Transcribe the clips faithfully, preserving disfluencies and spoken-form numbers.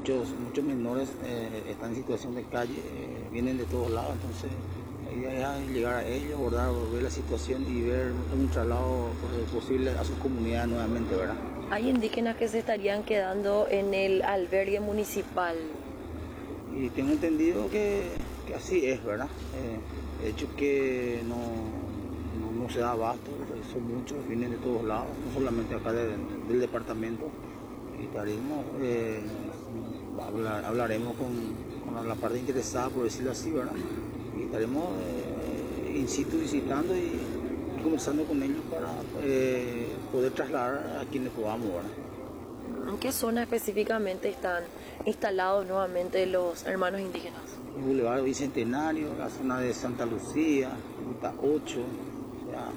muchos, muchos menores eh, están en situación de calle, eh, vienen de todos lados, entonces la idea es llegar a ellos, abordar, ver la situación y ver un traslado posible a sus comunidades nuevamente, ¿verdad? Hay indígenas que se estarían quedando en el albergue municipal. Y tengo entendido que, que así es, ¿verdad? Eh, de hecho que no, no, no se da abasto, son muchos, vienen de todos lados, no solamente acá de, del departamento. Y estaremos, eh, hablar, hablaremos con, con la parte interesada, por decirlo así, ¿verdad? Y estaremos eh, in situ visitando y, y conversando con ellos para eh, poder trasladar a quienes podamos, ¿verdad? ¿En qué zona específicamente están instalados nuevamente los hermanos indígenas? El Boulevard Bicentenario, la zona de Santa Lucía, Ruta ocho, o sea,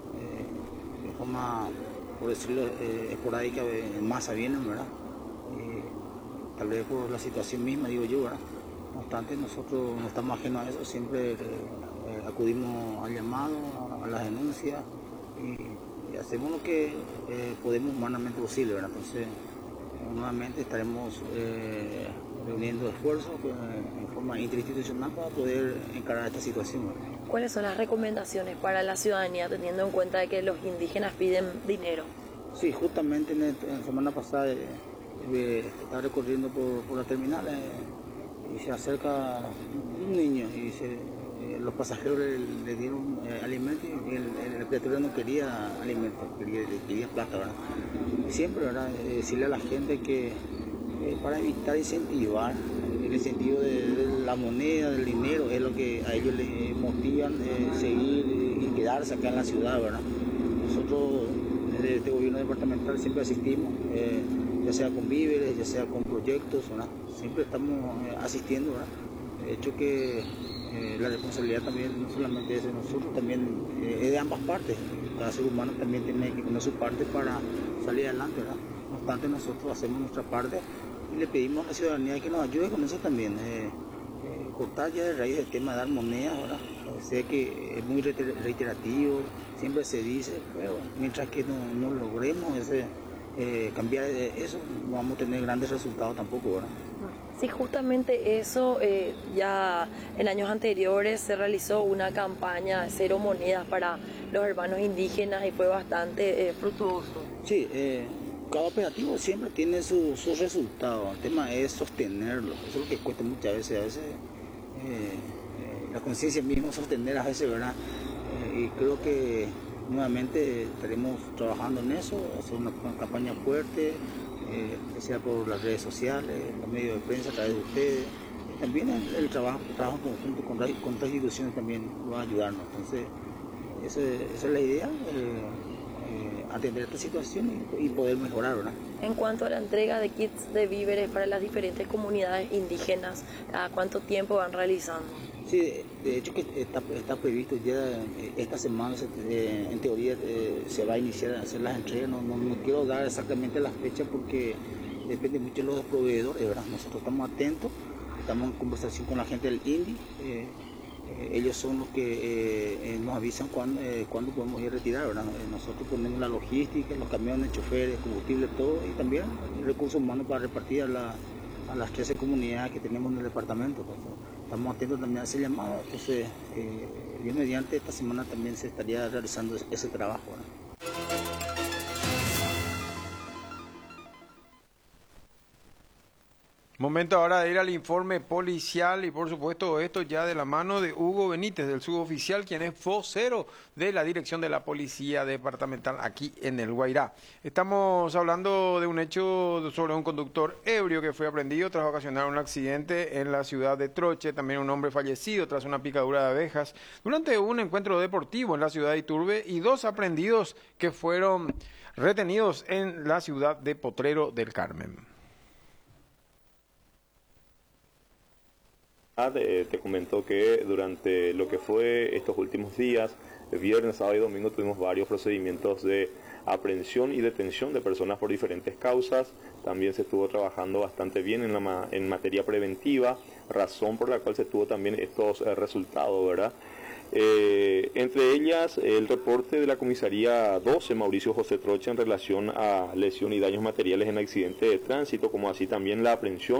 eh, de forma, por decirlo, eh, esporádica, en masa vienen, ¿verdad? Eh, tal vez por la situación misma, digo yo, ¿verdad? No obstante, nosotros no estamos ajenos a eso, siempre eh, eh, acudimos al llamado, a, a las denuncias y, y hacemos lo que eh, podemos humanamente posible, ¿verdad? Entonces, nuevamente estaremos eh, reuniendo esfuerzos eh, en forma interinstitucional para poder encarar esta situación. ¿Cuáles son las recomendaciones para la ciudadanía teniendo en cuenta de que los indígenas piden dinero? Sí, justamente en, el, en la semana pasada eh, eh, estaba recorriendo por, por la terminal eh, y se acerca un niño y se, eh, los pasajeros le, le dieron eh, alimento y el, el, el criatura no quería alimento, quería, quería plata, ¿verdad? Y siempre, ¿verdad? Eh, decirle a la gente que eh, para evitar incentivar, en el sentido de, de la moneda, del dinero, es lo que a ellos les motivan eh, seguir y quedarse acá en la ciudad, ¿verdad? Nosotros desde este gobierno departamental siempre asistimos, eh, ya sea con víveres, ya sea con proyectos, ¿verdad? Siempre estamos eh, asistiendo, ¿verdad? De hecho que eh, la responsabilidad también no solamente es de nosotros, también eh, es de ambas partes. Cada ser humano también tiene que poner su parte para salir adelante, ¿verdad? No obstante, nosotros hacemos nuestra parte y le pedimos a la ciudadanía que nos ayude con eso también. Eh, eh, cortar ya de raíz el tema de dar monedas, ¿verdad? Sé que es muy reiterativo, siempre se dice, pero mientras que no, no logremos ese, eh, cambiar eso, no vamos a tener grandes resultados tampoco, ¿verdad? Sí, justamente eso, eh, ya en años anteriores se realizó una campaña cero monedas para los hermanos indígenas y fue bastante eh, fructuoso. Sí, eh, cada operativo siempre tiene sus su resultados, el tema es sostenerlo, eso es lo que cuesta muchas veces, a veces eh, eh, la conciencia misma sostener a veces, ¿verdad? Eh, y creo que nuevamente estaremos trabajando en eso, hacer una, una campaña fuerte, eh, que sea por las redes sociales, los medios de prensa a través de ustedes. Y también el, el trabajo, el trabajo conjunto con, con otras instituciones también va a ayudarnos. Entonces, esa, esa es la idea, eh, eh, atender esta situación y, y poder mejorar, ¿verdad? En cuanto a la entrega de kits de víveres para las diferentes comunidades indígenas, ¿cada cuánto tiempo van realizando? Sí, de, de hecho que está, está previsto ya esta semana, eh, en teoría eh, se va a iniciar a hacer las entregas, no, no, no quiero dar exactamente la fecha porque depende mucho de los proveedores, ¿verdad? Nosotros estamos atentos, estamos en conversación con la gente del I N D I, eh, eh, ellos son los que eh, nos avisan cuándo, eh, cuándo podemos ir a retirar, ¿verdad? Nosotros ponemos la logística, los camiones, choferes, combustible, todo, y también recursos humanos para repartir a, la, a las trece comunidades que tenemos en el departamento. Pues, estamos atentos también a ese llamado, entonces eh, Dios mediante esta semana también se estaría realizando ese trabajo, ¿verdad? Momento ahora de ir al informe policial y por supuesto esto ya de la mano de Hugo Benítez, del suboficial, quien es vocero de la Dirección de la Policía Departamental aquí en el Guairá. Estamos hablando de un hecho sobre un conductor ebrio que fue aprendido tras ocasionar un accidente en la ciudad de Troche, también un hombre fallecido tras una picadura de abejas durante un encuentro deportivo en la ciudad de Iturbe y dos aprendidos que fueron retenidos en la ciudad de Potrero del Carmen. Eh, te comentó que durante lo que fue estos últimos días, el viernes, sábado y domingo, tuvimos varios procedimientos de aprehensión y detención de personas por diferentes causas. También se estuvo trabajando bastante bien en, la ma en materia preventiva, razón por la cual se tuvo también estos eh, resultados, ¿verdad? Eh, entre ellas, el reporte de la comisaría doce, Mauricio José Troche, en relación a lesión y daños materiales en accidente de tránsito, como así también la aprehensión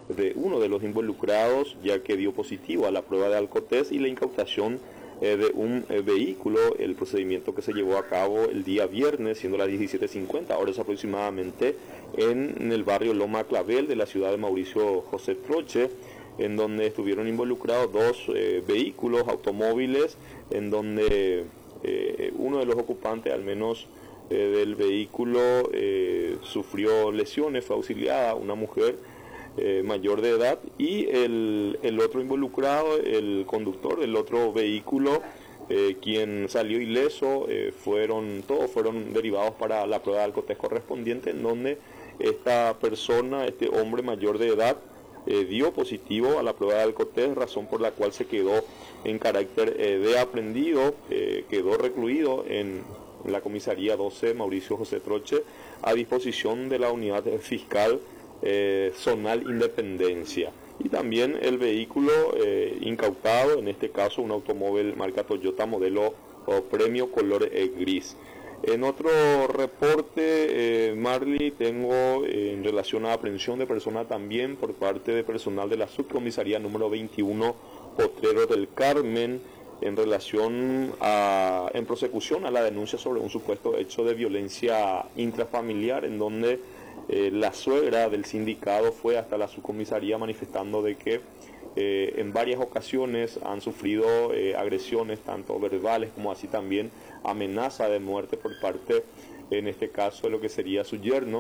de uno de los involucrados, ya que dio positivo a la prueba de alcotés, y la incautación eh, de un eh, vehículo, el procedimiento que se llevó a cabo el día viernes, siendo las diecisiete cincuenta horas aproximadamente, en, en el barrio Loma Clavel de la ciudad de Mauricio José Troche, en donde estuvieron involucrados dos eh, vehículos, automóviles, en donde eh, uno de los ocupantes, al menos eh, del vehículo, eh, sufrió lesiones, fue auxiliada, una mujer eh, mayor de edad, y el, el otro involucrado, el conductor del otro vehículo, eh, quien salió ileso, eh, fueron todos fueron derivados para la prueba de alcotés correspondiente, en donde esta persona, este hombre mayor de edad, Eh, dio positivo a la prueba de alcotés, razón por la cual se quedó en carácter eh, de aprehendido, eh, quedó recluido en la comisaría doce Mauricio José Troche a disposición de la unidad fiscal eh, zonal Independencia. Y también el vehículo eh, incautado, en este caso un automóvil marca Toyota modelo o premio color eh, gris. En otro reporte, eh, Marley, tengo eh, en relación a aprehensión de personas también por parte de personal de la subcomisaría número veintiuno Potrero del Carmen, en relación a, en prosecución a la denuncia sobre un supuesto hecho de violencia intrafamiliar, en donde eh, la suegra del sindicado fue hasta la subcomisaría manifestando de que eh, en varias ocasiones han sufrido eh, agresiones, tanto verbales como así también amenaza de muerte por parte, en este caso, de lo que sería su yerno,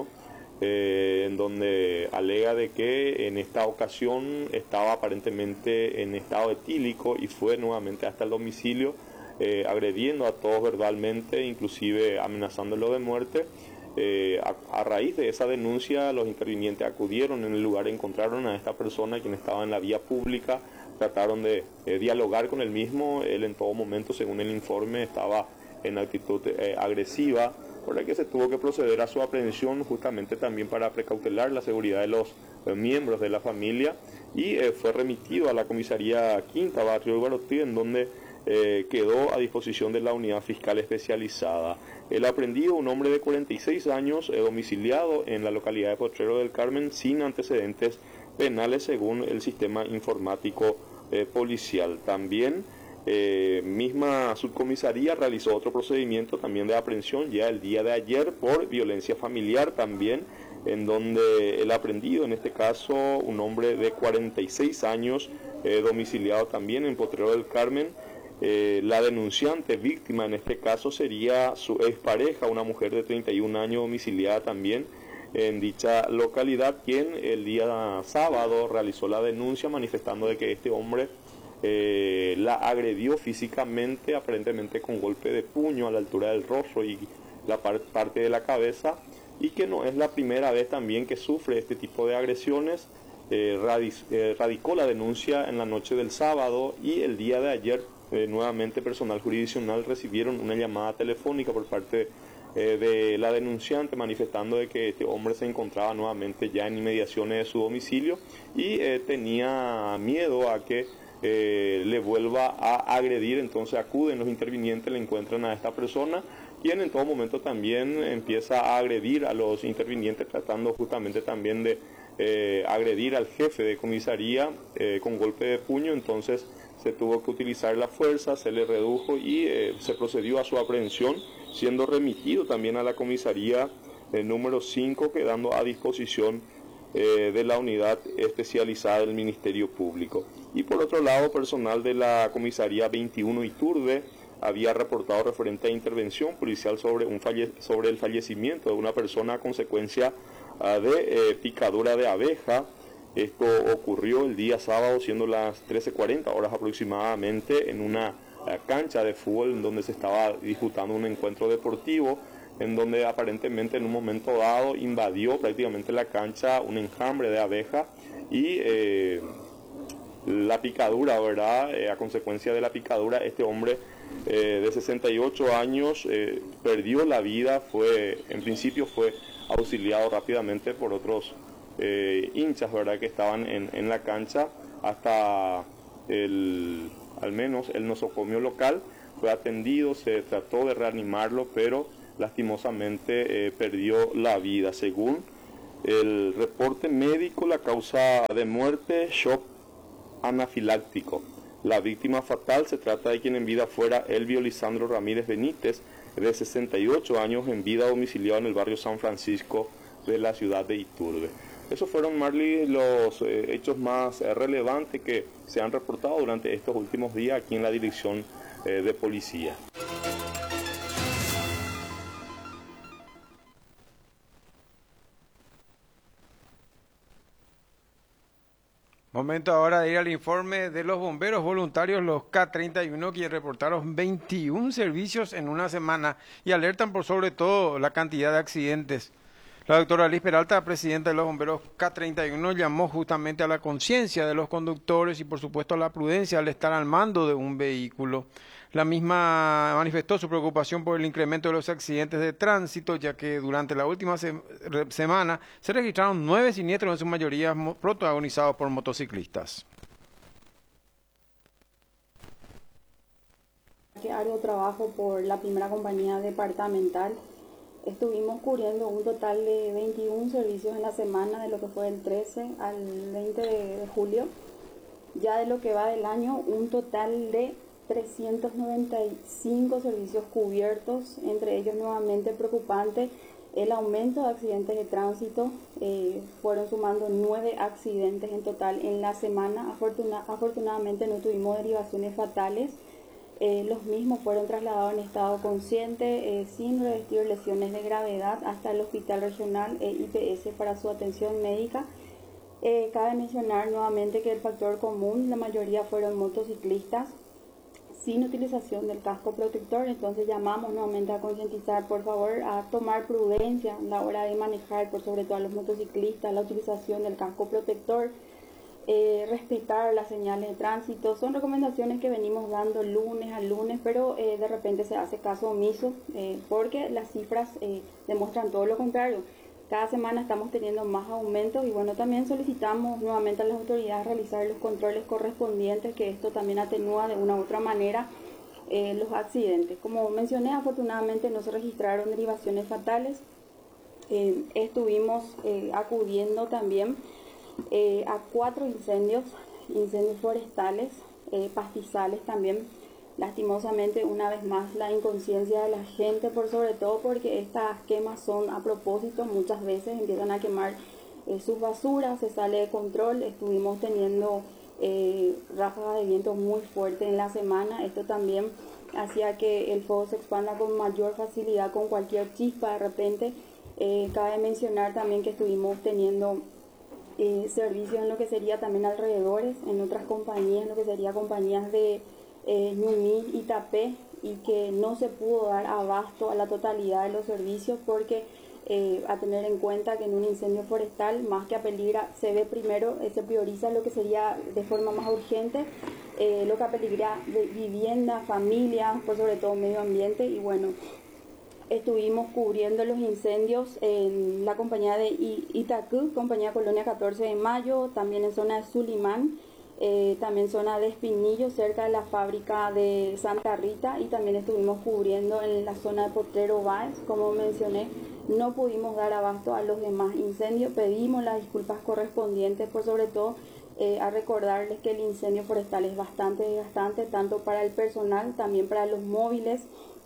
eh, en donde alega de que en esta ocasión estaba aparentemente en estado etílico y fue nuevamente hasta el domicilio, eh, agrediendo a todos verbalmente, inclusive amenazándolo de muerte. Eh, a, a raíz de esa denuncia, los intervinientes acudieron en el lugar, encontraron a esta persona, quien estaba en la vía pública, trataron de eh, dialogar con él mismo. Él en todo momento, según el informe, estaba en actitud eh, agresiva, por la que se tuvo que proceder a su aprehensión, justamente también para precautelar la seguridad de los eh, miembros de la familia, y eh, fue remitido a la comisaría Quinta, barrio Barotí, en donde eh, quedó a disposición de la unidad fiscal especializada. El aprehendido, un hombre de cuarenta y seis años, eh, domiciliado en la localidad de Potrero del Carmen, sin antecedentes penales según el sistema informático eh, policial. También Eh, misma subcomisaría realizó otro procedimiento también de aprehensión ya el día de ayer por violencia familiar también, en donde el aprehendido, en este caso un hombre de cuarenta y seis años, eh, domiciliado también en Potrero del Carmen, eh, la denunciante víctima en este caso sería su expareja, una mujer de treinta y un años domiciliada también en dicha localidad, quien el día sábado realizó la denuncia manifestando de que este hombre Eh, la agredió físicamente, aparentemente con golpe de puño a la altura del rostro y la par parte de la cabeza, y que no es la primera vez también que sufre este tipo de agresiones. Eh, radic eh, radicó la denuncia en la noche del sábado, y el día de ayer eh, nuevamente personal jurisdiccional recibieron una llamada telefónica por parte eh, de la denunciante manifestando de que este hombre se encontraba nuevamente ya en inmediaciones de su domicilio y eh, tenía miedo a que Eh, le vuelva a agredir. Entonces acuden los intervinientes, le encuentran a esta persona, quien en todo momento también empieza a agredir a los intervinientes, tratando justamente también de eh, agredir al jefe de comisaría eh, con golpe de puño. Entonces se tuvo que utilizar la fuerza, se le redujo y eh, se procedió a su aprehensión, siendo remitido también a la comisaría eh, número cinco, quedando a disposición eh, de la unidad especializada del Ministerio Público. Y por otro lado, personal de la comisaría veintiuno Iturbe había reportado referente a intervención policial sobre, un falle sobre el fallecimiento de una persona a consecuencia uh, de eh, picadura de abeja. Esto ocurrió el día sábado, siendo las trece cuarenta horas aproximadamente, en una uh, cancha de fútbol en donde se estaba disputando un encuentro deportivo, en donde aparentemente en un momento dado invadió prácticamente la cancha un enjambre de abeja y eh, la picadura, ¿verdad? Eh, a consecuencia de la picadura, este hombre eh, de sesenta y ocho años eh, perdió la vida. Fue, en principio fue auxiliado rápidamente por otros eh, hinchas, ¿verdad?, que estaban en, en la cancha, hasta el, al menos el nosocomio local. Fue atendido, se trató de reanimarlo, pero lastimosamente eh, perdió la vida. Según El reporte médico, la causa de muerte, shock anafiláctico. La víctima fatal se trata de quien en vida fuera Elvio Lisandro Ramírez Benítez, de sesenta y ocho años, en vida domiciliado en el barrio San Francisco de la ciudad de Iturbe. Esos fueron, Marley, los eh, hechos más eh, relevantes que se han reportado durante estos últimos días aquí en la Dirección eh, de Policía. Momento ahora de ir al informe de los bomberos voluntarios, los K treinta y uno, quienes reportaron veintiún servicios en una semana y alertan por sobre todo la cantidad de accidentes. La doctora Liz Peralta, presidenta de los bomberos K treinta y uno, llamó justamente a la conciencia de los conductores y por supuesto a la prudencia al estar al mando de un vehículo. La misma manifestó su preocupación por el incremento de los accidentes de tránsito, ya que durante la última se semana se registraron nueve siniestros, en su mayoría protagonizados por motociclistas. Arduo trabajo por la primera compañía departamental. Estuvimos cubriendo un total de veintiún servicios en la semana, de lo que fue del trece al veinte de julio. Ya de lo que va del año, un total de trescientos noventa y cinco servicios cubiertos, entre ellos nuevamente preocupante el aumento de accidentes de tránsito. Eh, fueron sumando nueve accidentes en total en la semana. Afortuna, afortunadamente no tuvimos derivaciones fatales. Eh, los mismos fueron trasladados en estado consciente, eh, sin revestir lesiones de gravedad, hasta el Hospital Regional eh, I P S para su atención médica. Eh, cabe mencionar nuevamente que el factor común, la mayoría fueron motociclistas sin utilización del casco protector. Entonces llamamos nuevamente a concientizar, por favor, a tomar prudencia a la hora de manejar, por sobre todo a los motociclistas, la utilización del casco protector, eh, respetar las señales de tránsito. Son recomendaciones que venimos dando lunes a lunes, pero eh, de repente se hace caso omiso, eh, porque las cifras eh, demuestran todo lo contrario. Cada semana estamos teniendo más aumentos y bueno, también solicitamos nuevamente a las autoridades realizar los controles correspondientes, que esto también atenúa de una u otra manera eh, los accidentes. Como mencioné, afortunadamente no se registraron derivaciones fatales. Eh, estuvimos eh, acudiendo también eh, a cuatro incendios, incendios forestales, eh, pastizales también. Lastimosamente, una vez más, la inconsciencia de la gente, por sobre todo porque estas quemas son a propósito. Muchas veces empiezan a quemar eh, sus basuras, se sale de control. Estuvimos teniendo eh, ráfagas de viento muy fuertes en la semana. Esto también hacía que el fuego se expanda con mayor facilidad con cualquier chispa de repente. Eh, cabe mencionar también que estuvimos teniendo eh, servicios en lo que sería también alrededores, en otras compañías, en lo que sería compañías de Eh, Ñumí y Tapé, y que no se pudo dar abasto a la totalidad de los servicios porque eh, a tener en cuenta que en un incendio forestal, más que a peligra, se ve primero, eh, se prioriza lo que sería de forma más urgente, eh, lo que apeligra de vivienda, familia, por sobre todo medio ambiente. Y bueno, estuvimos cubriendo los incendios en la compañía de Itacú, compañía Colonia catorce de mayo, también en zona de Sulimán, Eh, también zona de Espinillo, cerca de la fábrica de Santa Rita, y también estuvimos cubriendo en la zona de Potrero Báez. Como mencioné, no pudimos dar abasto a los demás incendios, pedimos las disculpas correspondientes, por sobre todo eh, a recordarles que el incendio forestal es bastante desgastante, tanto para el personal, también para los móviles.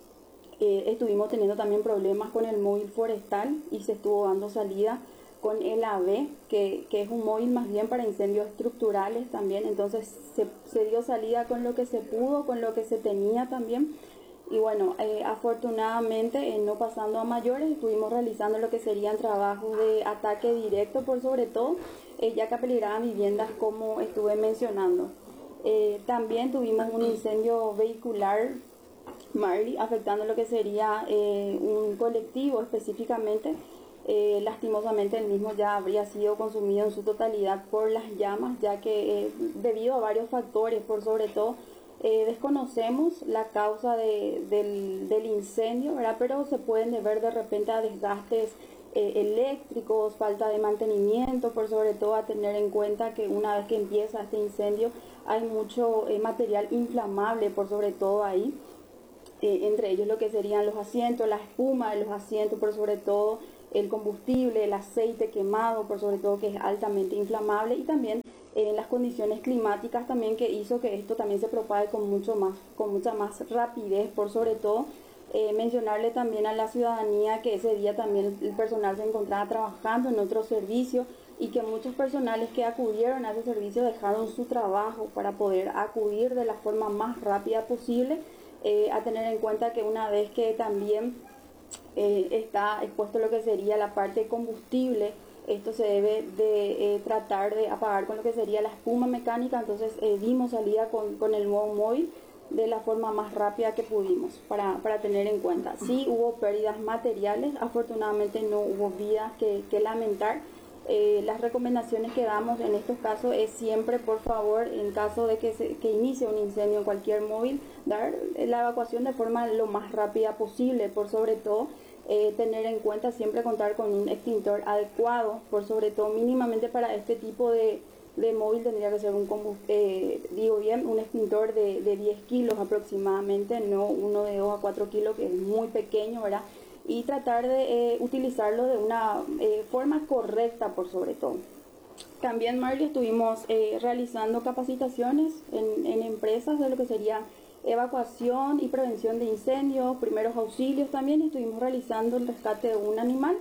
Eh, estuvimos teniendo también problemas con el móvil forestal y se estuvo dando salida con el A V, que, que es un móvil más bien para incendios estructurales también. Entonces se, se dio salida con lo que se pudo, con lo que se tenía también. Y bueno, eh, afortunadamente, eh, no pasando a mayores, estuvimos realizando lo que serían trabajos de ataque directo, por sobre todo, eh, ya que apeligraban viviendas, como estuve mencionando. Eh, también tuvimos un incendio vehicular, Marley, afectando lo que sería eh, un colectivo específicamente. Eh, lastimosamente el mismo ya habría sido consumido en su totalidad por las llamas, ya que eh, debido a varios factores, por sobre todo eh, desconocemos la causa de, del, del incendio, ¿verdad? Pero se pueden deber de repente a desgastes eh, eléctricos, falta de mantenimiento, por sobre todo a tener en cuenta que una vez que empieza este incendio hay mucho eh, material inflamable, por sobre todo ahí, eh, entre ellos lo que serían los asientos, la espuma de los asientos, por sobre todo el combustible, el aceite quemado, por sobre todo que es altamente inflamable, y también en eh, las condiciones climáticas también que hizo que esto también se propague con mucho más, con mucha más rapidez, por sobre todo. Eh, mencionarle también a la ciudadanía que ese día también el personal se encontraba trabajando en otro servicio y que muchos personales que acudieron a ese servicio dejaron su trabajo para poder acudir de la forma más rápida posible, eh, a tener en cuenta que una vez que también eh, está expuesto lo que sería la parte de combustible, esto se debe de eh, tratar de apagar con lo que sería la espuma mecánica, entonces eh, dimos salida con, con el nuevo móvil de la forma más rápida que pudimos para, para tener en cuenta. Sí hubo pérdidas materiales, afortunadamente no hubo vidas que, que lamentar. Eh, las recomendaciones que damos en estos casos es siempre, por favor, en caso de que, se, que inicie un incendio en cualquier móvil, dar la evacuación de forma lo más rápida posible, por sobre todo eh, tener en cuenta siempre contar con un extintor adecuado, por sobre todo mínimamente para este tipo de de móvil tendría que ser un eh, digo bien, un extintor de, de diez kilos aproximadamente, no uno de dos a cuatro kilos que es muy pequeño, ¿verdad? Y tratar de eh, utilizarlo de una eh, forma correcta por sobre todo. También, Marley, estuvimos eh, realizando capacitaciones en, en empresas de lo que sería evacuación y prevención de incendios, primeros auxilios también, estuvimos realizando el rescate de un animal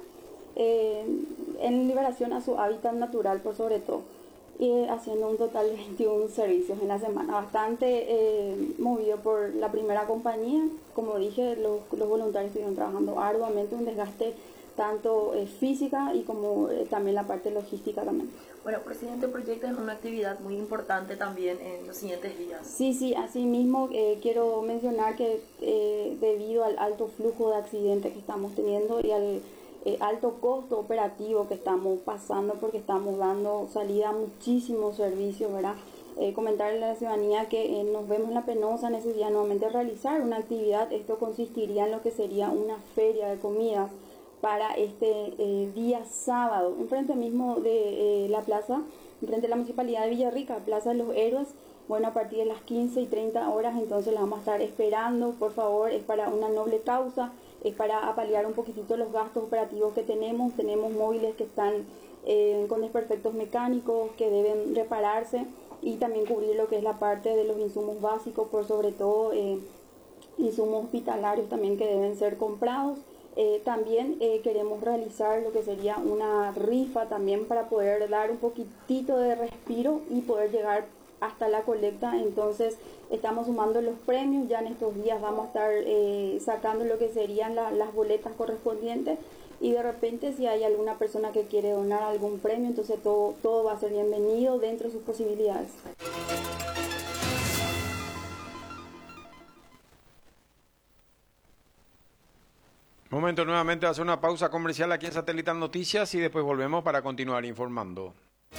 eh, en liberación a su hábitat natural por sobre todo. Y haciendo un total de veintiún servicios en la semana, bastante eh, movido por la primera compañía. Como dije, los, los voluntarios estuvieron trabajando arduamente, un desgaste tanto eh, física y como eh, también la parte logística también. Bueno, presidente, el proyecto es una actividad muy importante también en los siguientes días. Sí, sí, asimismo eh, quiero mencionar que eh, debido al alto flujo de accidentes que estamos teniendo y al Eh, alto costo operativo que estamos pasando porque estamos dando salida a muchísimos servicios, ¿verdad? Eh, comentarle a la ciudadanía que eh, nos vemos en la penosa necesidad nuevamente de realizar una actividad. Esto consistiría en lo que sería una feria de comidas para este eh, día sábado, enfrente mismo de eh, la plaza, enfrente de la Municipalidad de Villarrica, Plaza de los Héroes. Bueno, a partir de las quince y treinta horas, entonces la vamos a estar esperando, por favor, es para una noble causa, es para apalear un poquitito los gastos operativos que tenemos. Tenemos móviles que están eh, con desperfectos mecánicos, que deben repararse, y también cubrir lo que es la parte de los insumos básicos, por sobre todo eh, insumos hospitalarios también que deben ser comprados. Eh, también eh, queremos realizar lo que sería una rifa también para poder dar un poquitito de respiro y poder llegar hasta la colecta. Entonces estamos sumando los premios, ya en estos días vamos a estar eh, sacando lo que serían la, las boletas correspondientes, y de repente si hay alguna persona que quiere donar algún premio, entonces todo, todo va a ser bienvenido dentro de sus posibilidades. Momento nuevamente de hacer una pausa comercial aquí en Satelital Noticias y después volvemos para continuar informando.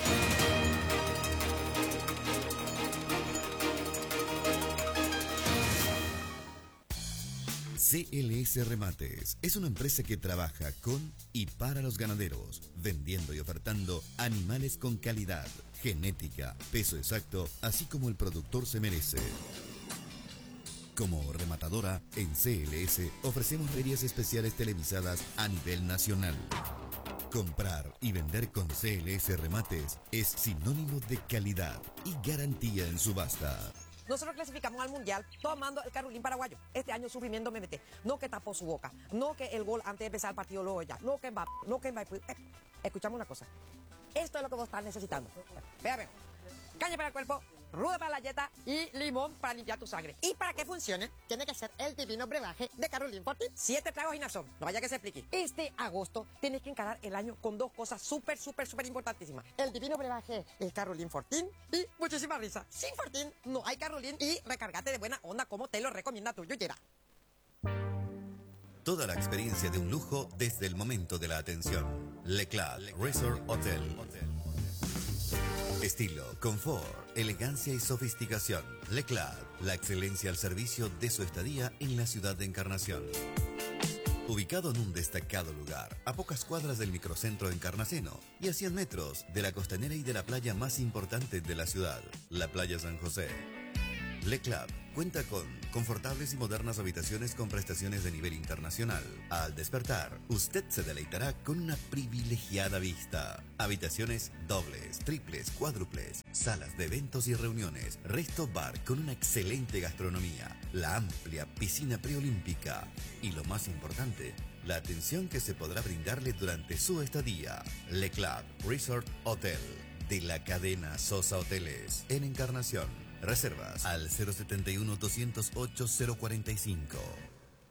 C L S Remates es una empresa que trabaja con y para los ganaderos, vendiendo y ofertando animales con calidad, genética, peso exacto, así como el productor se merece. Como rematadora, en C L S ofrecemos ferias especiales televisadas a nivel nacional. Comprar y vender con C L S Remates es sinónimo de calidad y garantía en subasta. Nosotros clasificamos al Mundial tomando el Carolín paraguayo. Este año sufrimiento M M T. No que tapó su boca. No que el gol antes de empezar el partido luego ya. No que va. No que va. Eh, escuchamos una cosa. Esto es lo que vos estás necesitando. Vea, vea. Caña para el cuerpo, ruda para la dieta y limón para limpiar tu sangre. Y para que funcione, tiene que ser el divino brebaje de Carolín Fortín. Siete tragos y nazón. No vaya que se explique. Este agosto tienes que encarar el año con dos cosas súper, súper, súper importantísimas. El divino brebaje, el Carolín Fortín y muchísima risa. Sin Fortín no hay Carolín, y recargate de buena onda como te lo recomienda tu yuyera. Toda la experiencia de un lujo desde el momento de la atención. Leclerc Resort Hotel. Estilo, confort, elegancia y sofisticación. Leclerc, la excelencia al servicio de su estadía en la ciudad de Encarnación. Ubicado en un destacado lugar, a pocas cuadras del microcentro de Encarnaceno y a cien metros de la costanera y de la playa más importante de la ciudad, la playa San José. Le Club cuenta con confortables y modernas habitaciones con prestaciones de nivel internacional. Al despertar, usted se deleitará con una privilegiada vista. Habitaciones dobles, triples, cuádruples, salas de eventos y reuniones, resto bar con una excelente gastronomía, la amplia piscina preolímpica y lo más importante, la atención que se podrá brindarle durante su estadía. Le Club Resort Hotel de la cadena Sosa Hoteles en Encarnación. Reservas al cero setenta y uno, doscientos ocho, cero cuarenta y cinco.